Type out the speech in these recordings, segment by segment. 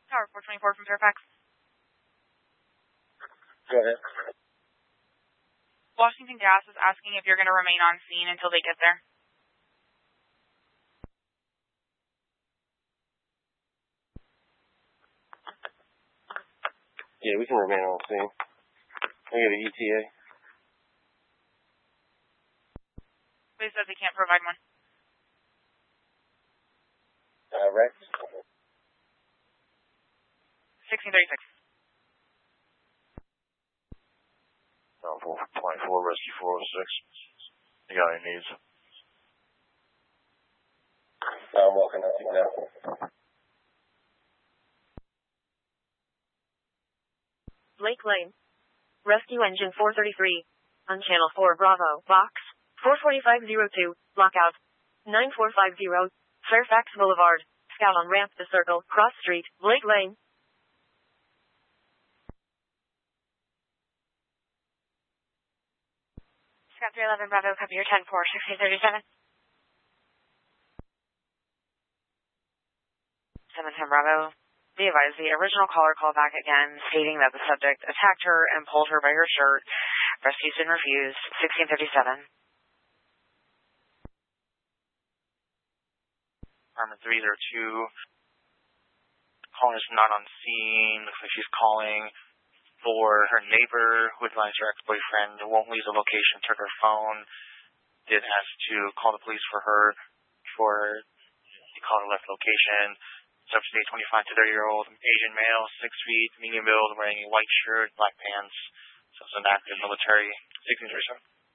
Tower 424 from Fairfax. Go ahead. Washington Gas is asking if you're going to remain on scene until they get there. Yeah, we can remain on scene. I got an ETA. They said they can't provide one. Rex? 1636. 424, Rescue 406. You got any needs? I'm walking up to you now. Lake Lane. Rescue Engine 433. On Channel 4 Bravo, Box 44502, lockout. 9450, Fairfax Boulevard. Scout on ramp to Circle, Cross Street, Lake Lane. Scout 311 Bravo, copy your 10-4, 1637. 710 Bravo. Be advised, the original caller called back again, stating that the subject attacked her and pulled her by her shirt. Rescue's been refused. 1637. Department 302. Caller is not on scene. Looks like she's calling for her neighbor who advised her ex-boyfriend won't leave the location, took her phone, did ask to call the police for her before the caller left location. Subject 25 to 30-year-old Asian male, 6 feet, medium build, wearing a white shirt, black pants. So it's an active military. 1637.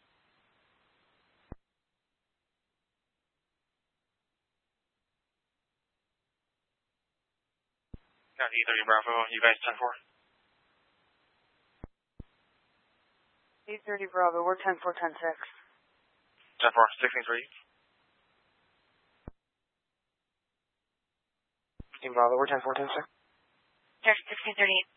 Got E30 Bravo. You guys 10-4? 830 Bravo, we're 10-4, 10-6. 10-4, 16-3. Bravo, we're 10-4, 10-6. There's 1638.